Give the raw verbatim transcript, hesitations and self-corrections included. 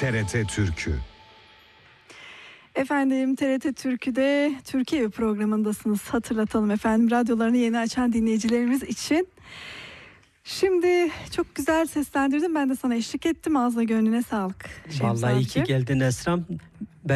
T R T Türkü. Efendim T R T Türkü'de Türkiye programındasınız. Hatırlatalım efendim, radyolarını yeni açan dinleyicilerimiz için. Şimdi çok güzel seslendirdim. Ben de sana eşlik ettim. Ağzına gönlüne sağlık. Vallahi iyi ki geldin Esra'm.